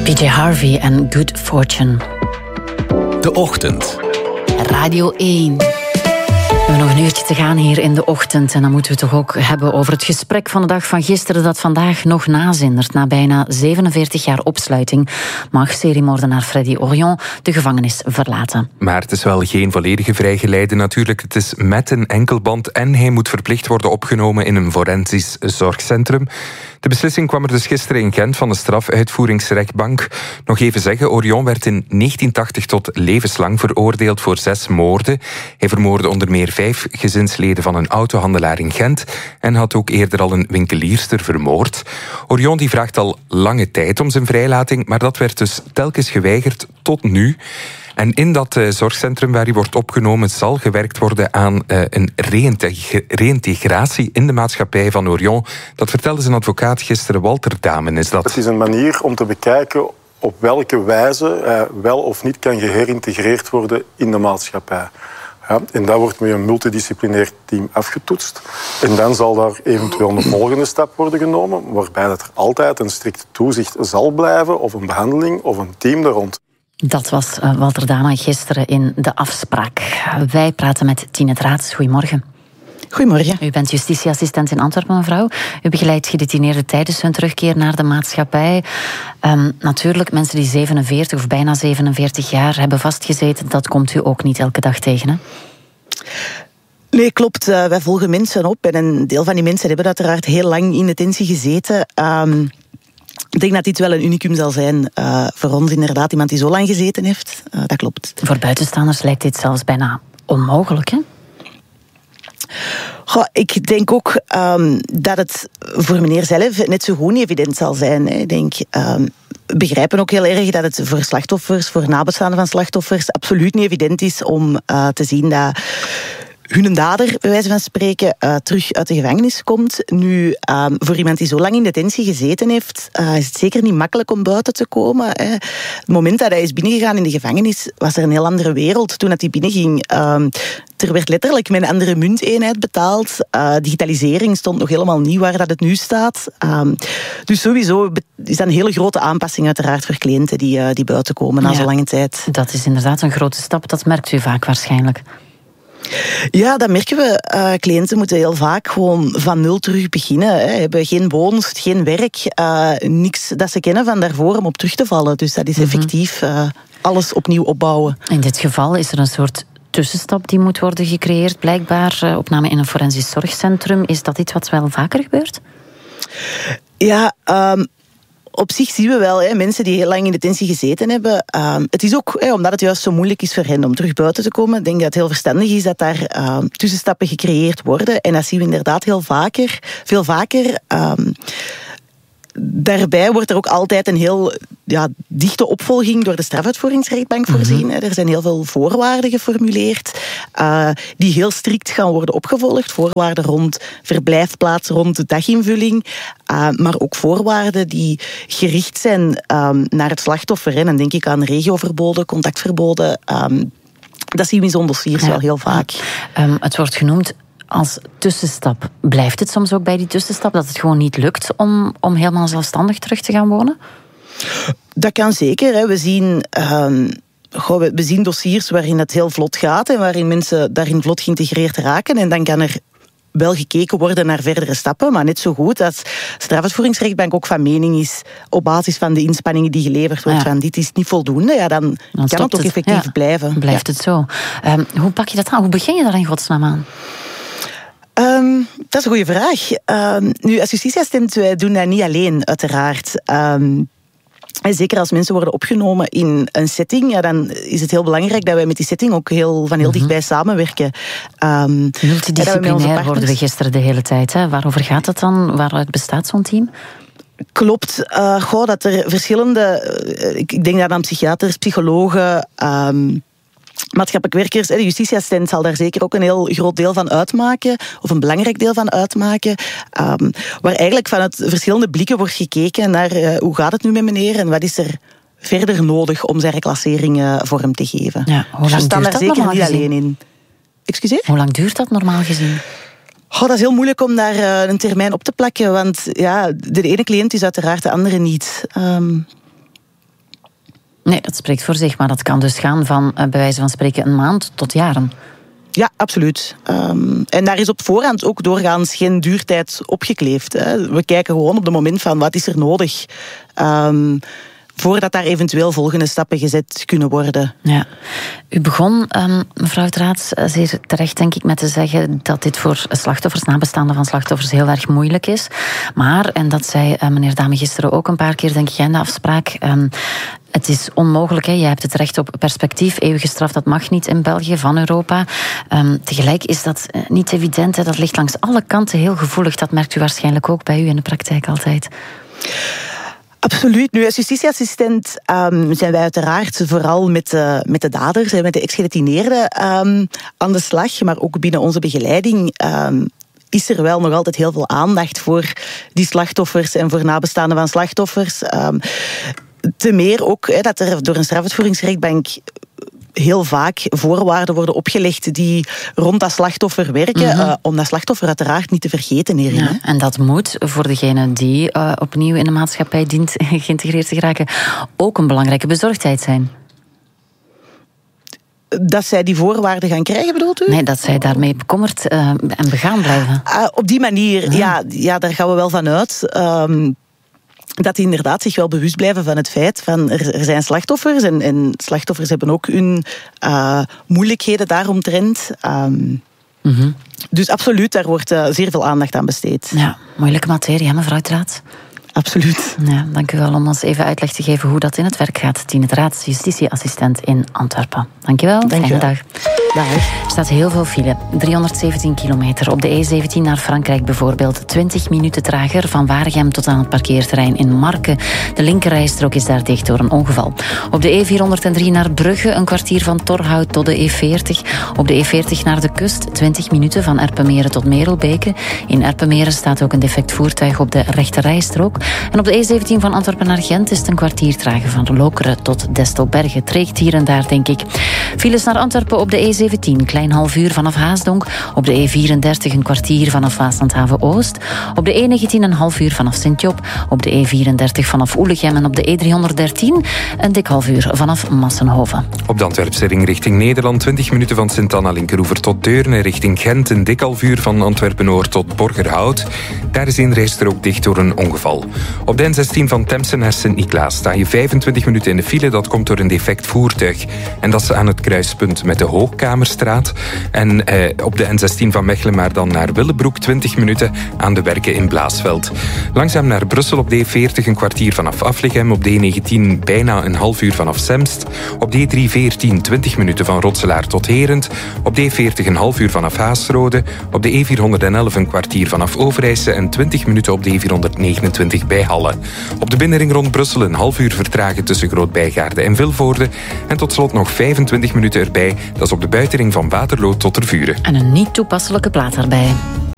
PJ Harvey en Good Fortune. De Ochtend. Radio 1. We hebben nog een uurtje te gaan hier in de ochtend. En dan moeten we het toch ook hebben over het gesprek van de dag van gisteren dat vandaag nog nazindert. Na bijna 47 jaar opsluiting mag seriemoordenaar Freddy Orion de gevangenis verlaten. Maar het is wel geen volledige vrijgeleide natuurlijk. Het is met een enkelband en hij moet verplicht worden opgenomen in een forensisch zorgcentrum. De beslissing kwam er dus gisteren in Gent van de strafuitvoeringsrechtbank. Nog even zeggen, Orion werd in 1980 tot levenslang veroordeeld voor 6 moorden. Hij vermoordde onder meer 5 gezinsleden van een autohandelaar in Gent en had ook eerder al een winkelierster vermoord. Orion die vraagt al lange tijd om zijn vrijlating, maar dat werd dus telkens geweigerd tot nu. En in dat zorgcentrum waar hij wordt opgenomen zal gewerkt worden aan een reïntegratie in de maatschappij van Orion. Dat vertelde zijn advocaat gisteren, Walter Damen is dat. Het is een manier om te bekijken op welke wijze hij wel of niet kan geïntegreerd worden in de maatschappij. Ja, en dat wordt met een multidisciplinair team afgetoetst. En dan zal daar eventueel een volgende stap worden genomen, waarbij dat er altijd een strikt toezicht zal blijven, of een behandeling, of een team daar rond. Dat was Walter Dama gisteren in de afspraak. Wij praten met Tine Draats. Goedemorgen. Goedemorgen. U bent justitieassistent in Antwerpen, mevrouw. U begeleidt gedetineerden tijdens hun terugkeer naar de maatschappij. Natuurlijk, mensen die 47 of bijna 47 jaar hebben vastgezeten, dat komt u ook niet elke dag tegen, hè? Nee, klopt. Wij volgen mensen op. En een deel van die mensen hebben uiteraard heel lang in detentie gezeten. Ik denk dat dit wel een unicum zal zijn voor ons, inderdaad. Iemand die zo lang gezeten heeft. Dat klopt. Voor buitenstaanders lijkt dit zelfs bijna onmogelijk, hè? Goh, ik denk ook dat het voor meneer zelf net zo goed niet evident zal zijn. Hè. Ik denk, we begrijpen ook heel erg dat het voor slachtoffers, voor nabestaanden van slachtoffers, absoluut niet evident is om te zien dat hun dader, bij wijze van spreken, terug uit de gevangenis komt. Nu, voor iemand die zo lang in detentie gezeten heeft, is het zeker niet makkelijk om buiten te komen. Hè. Het moment dat hij is binnengegaan in de gevangenis, was er een heel andere wereld. Toen hij binnenging, er werd letterlijk met een andere munteenheid betaald. Digitalisering stond nog helemaal niet waar dat het nu staat. Dus sowieso is dat een hele grote aanpassing uiteraard voor cliënten die buiten komen na zo'n lange tijd. Dat is inderdaad een grote stap. Dat merkt u vaak waarschijnlijk. Ja, dat merken we. Cliënten moeten heel vaak gewoon van nul terug beginnen. Hè. Hebben geen woonst, geen werk, niks dat ze kennen van daarvoor om op terug te vallen. Dus dat is effectief alles opnieuw opbouwen. In dit geval is er een soort tussenstap die moet worden gecreëerd, blijkbaar. Opname in een forensisch zorgcentrum. Is dat iets wat wel vaker gebeurt? Ja, op zich zien we wel mensen die heel lang in detentie gezeten hebben. Het is ook, omdat het juist zo moeilijk is voor hen om terug buiten te komen, ik denk dat het heel verstandig is dat daar tussenstappen gecreëerd worden. En dat zien we inderdaad veel vaker. Daarbij wordt er ook altijd een heel dichte opvolging door de strafuitvoeringsrechtbank voorzien. Er zijn heel veel voorwaarden geformuleerd die heel strikt gaan worden opgevolgd. Voorwaarden rond verblijfplaats, rond de daginvulling. Maar ook voorwaarden die gericht zijn naar het slachtoffer. En dan denk ik aan regioverboden, contactverboden. Dat zien we in zo'n dossiers wel heel vaak. Het wordt genoemd als tussenstap. Blijft het soms ook bij die tussenstap dat het gewoon niet lukt om helemaal zelfstandig terug te gaan wonen? Dat kan zeker. Hè. We zien dossiers waarin het heel vlot gaat en waarin mensen daarin vlot geïntegreerd raken. En dan kan er wel gekeken worden naar verdere stappen, maar net zo goed als strafuitvoeringsrechtbank ook van mening is op basis van de inspanningen die geleverd wordt van dit is niet voldoende, dan kan het ook effectief blijven. Blijft het zo. Hoe pak je dat aan? Hoe begin je daar in godsnaam aan? Dat is een goede vraag. Nu, als justitieassistent, wij doen dat niet alleen, uiteraard. En zeker als mensen worden opgenomen in een setting, dan is het heel belangrijk dat wij met die setting ook heel dichtbij samenwerken. Multidisciplinair worden we gisteren de hele tijd. Hè? Waarover gaat het dan? Waaruit bestaat zo'n team? Klopt. Dat er verschillende... ik denk dat aan psychiaters, psychologen, maatschappelijk werkers, de justitieassistent zal daar zeker ook een heel groot deel van uitmaken, of een belangrijk deel van uitmaken, waar eigenlijk vanuit verschillende blikken wordt gekeken naar hoe gaat het nu met meneer en wat is er verder nodig om zijn reclassering vorm te geven. Ja, hoe lang staan daar zeker niet alleen in. Excuseer? Hoe lang duurt dat normaal gezien? Dat is heel moeilijk om daar een termijn op te plakken, want de ene cliënt is uiteraard de andere niet. Nee, dat spreekt voor zich, maar dat kan dus gaan van, bij wijze van spreken, een maand tot jaren. Ja, absoluut. En daar is op voorhand ook doorgaans geen duurtijd opgekleefd. Hè. We kijken gewoon op het moment van wat is er nodig voordat daar eventueel volgende stappen gezet kunnen worden. Ja. U begon, mevrouw het Raad, zeer terecht denk ik met te zeggen dat dit voor slachtoffers, nabestaanden van slachtoffers, heel erg moeilijk is. Maar, en dat zei meneer Dame gisteren ook een paar keer, denk ik, in de afspraak, het is onmogelijk. Jij hebt het recht op perspectief. Eeuwige straf, dat mag niet in België, van Europa. Tegelijk is dat niet evident. Hè. Dat ligt langs alle kanten heel gevoelig. Dat merkt u waarschijnlijk ook bij u in de praktijk altijd. Absoluut. Nu, als justitieassistent zijn wij uiteraard vooral met de daders, met de ex-gedetineerden aan de slag. Maar ook binnen onze begeleiding is er wel nog altijd heel veel aandacht voor die slachtoffers en voor nabestaanden van slachtoffers. Te meer ook dat er door een strafutvoeringsrechtbank heel vaak voorwaarden worden opgelegd die rond dat slachtoffer werken, om dat slachtoffer uiteraard niet te vergeten hierin. Ja, en dat moet voor degene die opnieuw in de maatschappij dient geïntegreerd te geraken ook een belangrijke bezorgdheid zijn. Dat zij die voorwaarden gaan krijgen, bedoelt u? Nee, dat zij daarmee bekommerd en begaan blijven. Op die manier, ja, daar gaan we wel van uit. Dat die inderdaad zich wel bewust blijven van het feit van er zijn slachtoffers en slachtoffers hebben ook hun moeilijkheden daaromtrent. Dus absoluut, daar wordt zeer veel aandacht aan besteed. Ja, moeilijke materie, hè, mevrouw het Raad? Absoluut. Ja, dank u wel om ons even uitleg te geven hoe dat in het werk gaat. Tine het Raad, justitieassistent in Antwerpen. Dank je wel. Fijne dag. Dag. Er staat heel veel file. 317 kilometer. Op de E17 naar Frankrijk bijvoorbeeld. 20 minuten trager van Waregem tot aan het parkeerterrein in Marken. De linkerrijstrook is daar dicht door een ongeval. Op de E403 naar Brugge een kwartier van Torhout tot de E40. Op de E40 naar de kust 20 minuten van Erpenmeren tot Merelbeke. In Erpenmeren staat ook een defect voertuig op de rechterrijstrook. En op de E17 van Antwerpen naar Gent is het een kwartier tragen van Lokeren tot Destelbergen. Trekt hier en daar, denk ik. Files naar Antwerpen op de E17, klein half uur vanaf Haasdonk. Op de E34 een kwartier vanaf Waaslandhaven-Oost. Op de E19 een half uur vanaf Sint-Job. Op de E34 vanaf Oelegem en op de E313 een dik half uur vanaf Massenhoven. Op de Antwerpse ring richting Nederland 20 minuten van Sint-Anna-Linkeroever tot Deurne. Richting Gent een dik half uur van Antwerpen-Noord tot Borgerhout. Daar is een rijstrook dicht door een ongeval. Op de N16 van Temse naar Sint-Niklaas sta je 25 minuten in de file. Dat komt door een defect voertuig. En dat is aan het kruispunt met de Hoogkamerstraat. En op de N16 van Mechelen maar dan naar Willebroek 20 minuten aan de werken in Blaasveld. Langzaam naar Brussel op de E40 een kwartier vanaf Aflichem. Op de E19 bijna een half uur vanaf Semst. Op de E314 20 minuten van Rotselaar tot Herent. Op de E40 een half uur vanaf Haasrode. Op de E411 een kwartier vanaf Overijse en 20 minuten op de E429 bij Halle. Op de binnenring rond Brussel een half uur vertragen tussen Groot-Bijgaarde en Vilvoorde. En tot slot nog 25 minuten erbij. Dat is op de buitenring van Waterloo tot Tervuren. En een niet toepasselijke plaat daarbij.